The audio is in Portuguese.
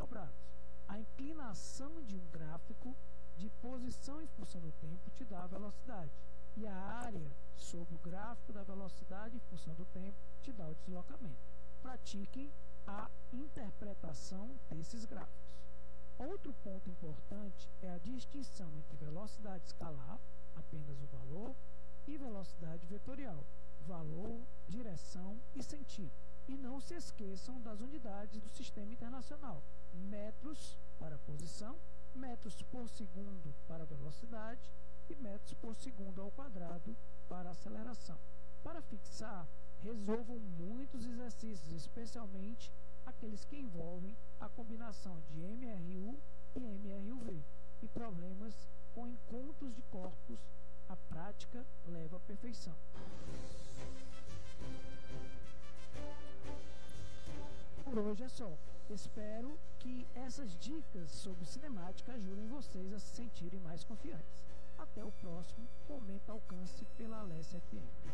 dobrados. A inclinação de um gráfico de posição em função do tempo te dá a velocidade. E a área sobre o gráfico da velocidade em função do tempo te dá o deslocamento. Pratiquem a interpretação desses gráficos. Outro ponto importante é a distinção entre velocidade escalar, apenas o valor, e velocidade vetorial, valor, direção e sentido. E não se esqueçam das unidades do Sistema Internacional: metros para posição, metros por segundo para velocidade e metros por segundo ao quadrado para aceleração. Para fixar, resolvam muitos exercícios, especialmente aqueles que envolvem a combinação de MRU e MRUV e problemas com encontros de corpos. A prática leva à perfeição. Por hoje é só. Espero que essas dicas sobre cinemática ajudem vocês a se sentirem mais confiantes. Até o próximo Momento Alcance pela Alessia FM.